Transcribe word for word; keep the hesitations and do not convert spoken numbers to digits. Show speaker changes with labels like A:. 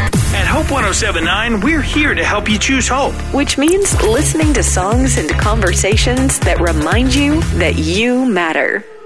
A: At Hope one oh seven point nine, we're here to help you choose hope.
B: Which means listening to songs and conversations that remind you that you matter.